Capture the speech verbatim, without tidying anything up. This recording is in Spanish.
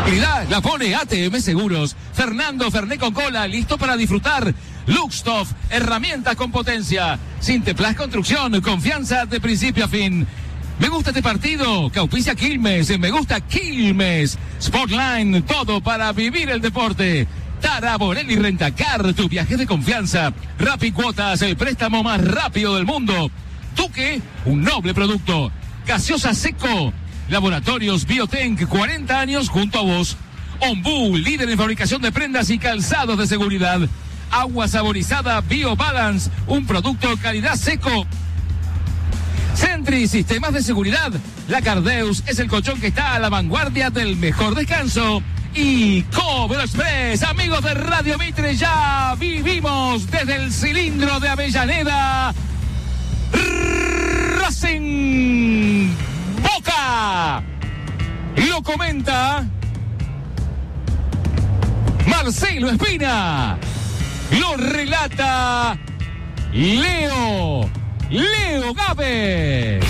Tranquilidad la pone A T M Seguros. Fernando Ferné con cola, listo para disfrutar. Luxtoff, herramientas con potencia. Sinteplas Construcción, confianza de principio a fin. Me gusta este partido. Auspicia Quilmes, me gusta Quilmes. Sportline, todo para vivir el deporte. Tara Borelli Rentacar, tu viaje de confianza. Rappi Cuotas, el préstamo más rápido del mundo. Duque, un noble producto. Gaseosa Seco. Laboratorios Biotenc, cuarenta años junto a vos. Ombú, líder en fabricación de prendas y calzados de seguridad. Agua saborizada BioBalance, un producto de calidad seco. Sentry, sistemas de seguridad. La Cardeus es el colchón que está a la vanguardia del mejor descanso. Y Cobro Express, amigos de Radio Mitre, ya vivimos desde el cilindro de Avellaneda. Racing Boca. Lo comenta Marcelo Espina. Lo relata Leo. Leo Gávez.